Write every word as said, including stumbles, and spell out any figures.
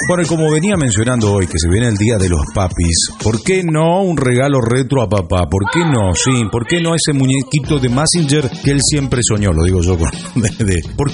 Bueno, y como venía mencionando hoy que se viene el Día de los Papis, ¿por qué no un regalo retro a papá? ¿Por qué no? Sí, ¿por qué no ese muñequito de Mazinger que él siempre soñó? Lo digo yo con... De, de, ¿por